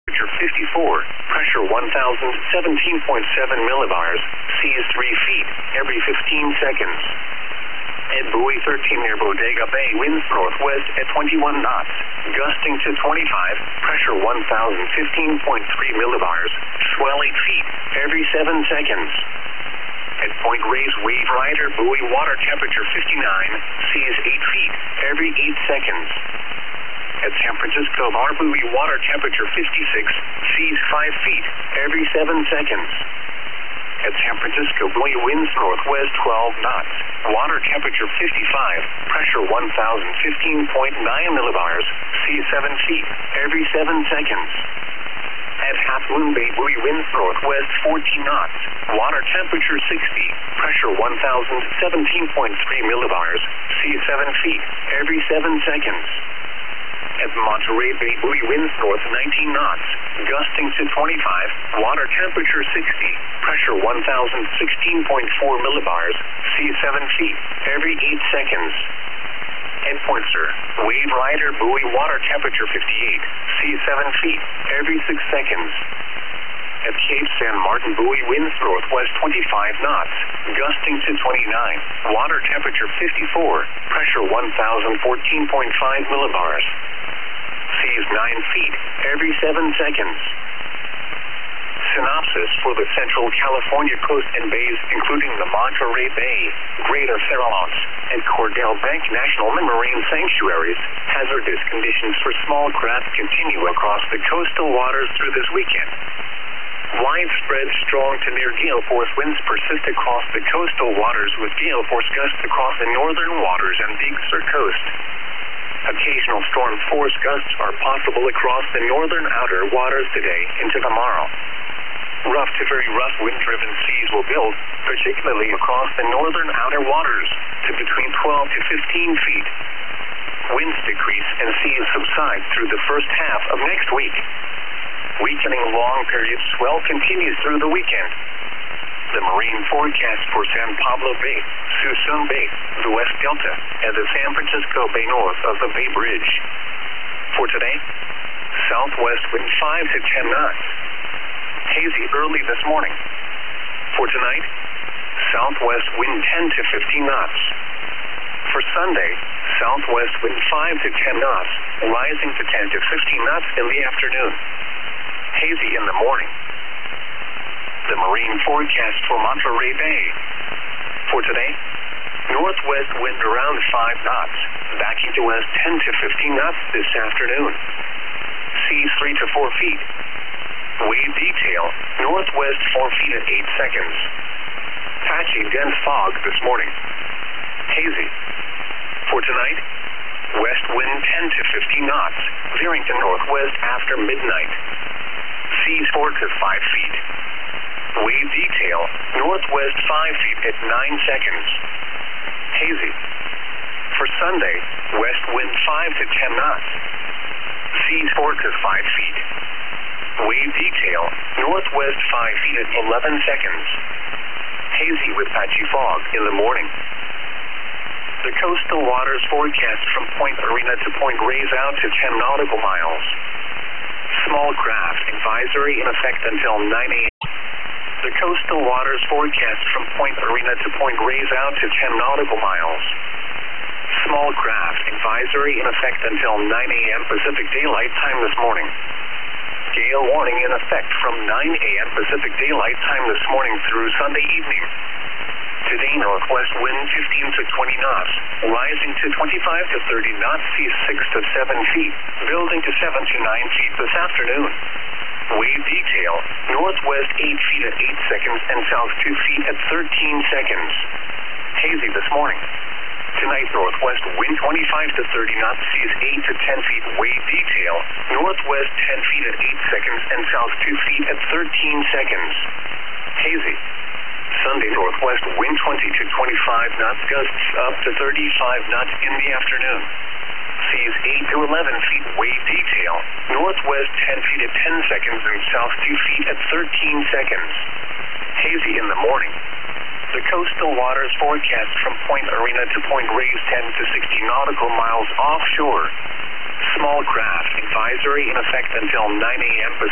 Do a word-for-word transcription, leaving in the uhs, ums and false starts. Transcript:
Temperature fifty-four, pressure one thousand seventeen point seven millibars, seas three feet every fifteen seconds. At buoy thirteen near Bodega Bay, winds northwest at twenty-one knots, gusting to twenty-five, pressure one thousand fifteen point three millibars, swell eight feet every seven seconds. At Point Reyes, wave rider, buoy water temperature fifty-nine, seas eight feet every eight seconds. At San Francisco Bar, buoy water temperature fifty-six, seas five feet every seven seconds. At San Francisco buoy, winds northwest twelve knots, water temperature fifty-five, pressure one thousand fifteen point nine millibars, seas seven feet every seven seconds. At Half Moon Bay, buoy, winds northwest fourteen knots, water temperature sixty, pressure one thousand seventeen point three millibars, seas seven feet every seven seconds. At Monterey Bay, buoy, winds north nineteen knots, gusting to twenty-five, water temperature sixty, pressure one thousand sixteen point four millibars, seas seven feet every eight seconds. At Point Sur, wave rider, buoy, water temperature fifty-eight, seas seven feet every six seconds. At Cape San Martin, buoy, winds northwest twenty-five knots, gusting to twenty-nine, water temperature fifty-four, pressure one thousand fourteen point five millibars, seas nine feet every seven seconds. Synopsis for the Central California coast and bays, including the Monterey Bay, Greater Farallones, and Cordell Bank National Marine Sanctuaries, hazardous conditions for small craft continue across the coastal waters through this weekend. Widespread strong to near gale force winds persist across the coastal waters, with gale force gusts across the northern waters and Big Sur coast. Occasional storm force gusts are possible across the northern outer waters today into tomorrow. Rough to very rough wind-driven seas will build, particularly across the northern outer waters, to between twelve to fifteen feet. Winds decrease and seas subside through the first half of next week. Weakening long period swell continues through the weekend. The marine forecast for San Pablo Bay, Suisun Bay, the West Delta, and the San Francisco Bay north of the Bay Bridge. For today, southwest wind five to ten knots. Hazy early this morning. For tonight, southwest wind ten to fifteen knots. For Sunday, southwest wind five to ten knots, rising to ten to fifteen knots in the afternoon. Hazy in the morning. The marine forecast for Monterey Bay. For today, northwest wind around five knots, backing to west ten to fifteen knots this afternoon. Seas three to four feet. Wave detail, northwest four feet at eight seconds. Patchy dense fog this morning. Hazy. For tonight, west wind ten to fifteen knots, veering to northwest after midnight. Seas four to five feet. Wave detail, northwest five feet at nine seconds. Hazy. For Sunday, west wind five to ten knots. Seas four to five feet. Wave detail, northwest five feet at eleven seconds. Hazy with patchy fog in the morning. The coastal waters forecast from Point Arena to Point Reyes out to ten nautical miles. Small craft advisory in effect until nine a m The coastal waters forecast from Point Arena to Point Reyes out to ten nautical miles. Small craft advisory in effect until nine a m Pacific Daylight Time this morning. Gale warning in effect from nine a m Pacific Daylight Time this morning through Sunday evening. Today, northwest wind fifteen to twenty knots, rising to twenty-five to thirty knots, seas six to seven feet, building to seven to nine feet this afternoon. Wave detail, northwest eight feet at eight seconds and south two feet at thirteen seconds. Hazy this morning. Tonight, northwest wind twenty-five to thirty knots, seas eight to ten feet, wave detail, northwest ten feet at eight seconds and south two feet at thirteen seconds. Hazy. Sunday, northwest wind twenty to twenty-five knots, gusts up to thirty-five knots in the afternoon. Seas eight to eleven feet, wave detail, northwest ten feet at ten seconds and south two feet at thirteen seconds. Hazy in the morning. The coastal waters forecast from Point Arena to Point Reyes ten to sixty nautical miles offshore. Small craft advisory in effect until nine a m